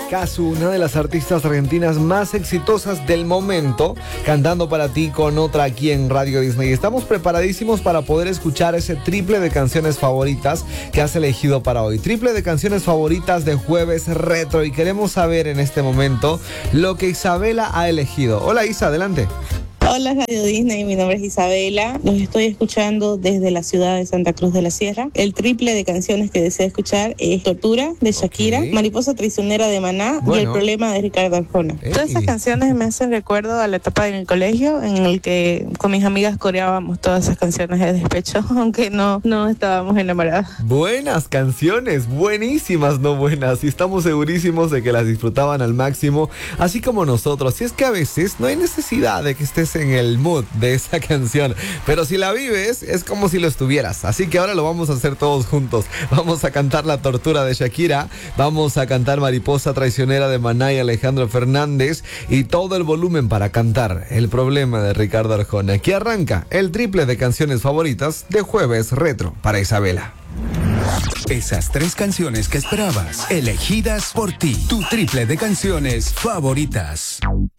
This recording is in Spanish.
Cazzu, una de las artistas argentinas más exitosas del momento, cantando para ti con otra aquí en Radio Disney. Estamos preparadísimos para poder escuchar ese triple de canciones favoritas que has elegido para hoy. Triple de canciones favoritas de Jueves Retro, y queremos saber en este momento lo que Isabela ha elegido. Hola Isa, adelante. Hola Radio Disney, mi nombre es Isabela, los estoy escuchando desde la ciudad de Santa Cruz de la Sierra. El triple de canciones que deseo escuchar es Tortura de Shakira, Mariposa Traicionera de Maná y El Problema de Ricardo Arjona. Todas esas canciones me hacen recuerdo a la etapa del colegio en el que con mis amigas coreábamos todas esas canciones de despecho, aunque no estábamos enamoradas. Buenas canciones, buenísimas, no buenas, y estamos segurísimos de que las disfrutaban al máximo, así como nosotros. Y es que a veces no hay necesidad de que estés en el mood de esa canción, pero si la vives es como si lo estuvieras, así que ahora lo vamos a hacer todos juntos. Vamos a cantar La Tortura de Shakira, vamos a cantar Mariposa Traicionera de Maná y Alejandro Fernández, y todo el volumen para cantar El Problema de Ricardo Arjona. Aquí arranca el triple de canciones favoritas de Jueves Retro para Isabela. Esas 3 canciones que esperabas, elegidas por ti, tu triple de canciones favoritas.